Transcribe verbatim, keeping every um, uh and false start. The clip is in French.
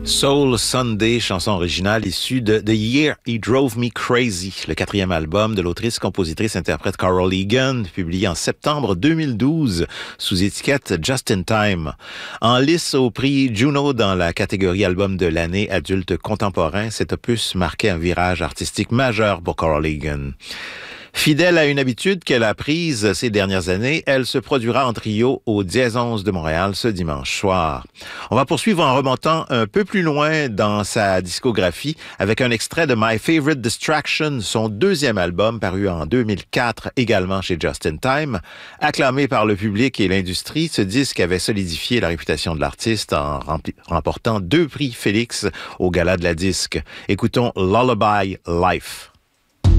Soul Sunday, chanson originale issue de The Year He Drove Me Crazy, le quatrième album de l'autrice, compositrice, interprète Carol Egan, publié en septembre deux mille douze sous étiquette Just in Time. En lice au prix Juno dans la catégorie album de l'année adulte contemporain, cet opus marquait un virage artistique majeur pour Carol Egan. Fidèle à une habitude qu'elle a prise ces dernières années, elle se produira en trio au Dièse onze de Montréal ce dimanche soir. On va poursuivre en remontant un peu plus loin dans sa discographie avec un extrait de My Favorite Distraction, son deuxième album paru en deux mille quatre également chez Just in Time. Acclamé par le public et l'industrie, ce disque avait solidifié la réputation de l'artiste en remportant deux prix Félix au Gala de la disque. Écoutons Lullaby Life.